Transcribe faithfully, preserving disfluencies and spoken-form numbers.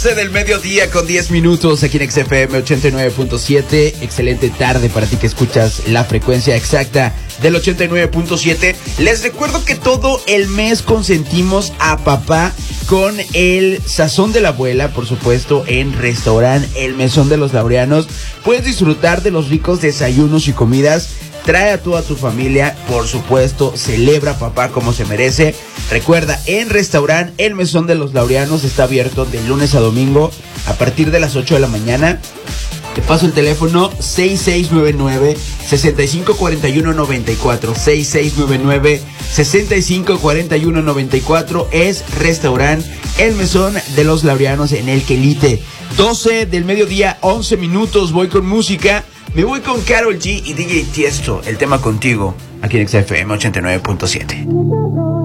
Del mediodía con diez minutos aquí en X F M ochenta y nueve punto siete. Excelente tarde para ti que escuchas la frecuencia exacta del ochenta y nueve punto siete. Les recuerdo que todo el mes consentimos a papá con el sazón de la abuela, por supuesto, en Restaurant El Mesón de los Laureanos. Puedes disfrutar de los ricos desayunos y comidas. Trae a toda tu familia, por supuesto, celebra papá como se merece. Recuerda, en Restaurant El Mesón de los Laureanos está abierto de lunes a domingo a partir de las ocho de la mañana. Te paso el teléfono seis seis nueve nueve, seis cinco cuatro uno nueve cuatro, seis seis nueve nueve, seis cinco cuatro uno nueve cuatro. Es Restaurant El Mesón de los Laureanos en El Quelite. doce del mediodía, once minutos, voy con música. Me voy con Karol G y D J Tiesto, el tema Contigo, aquí en X F M ochenta y nueve punto siete.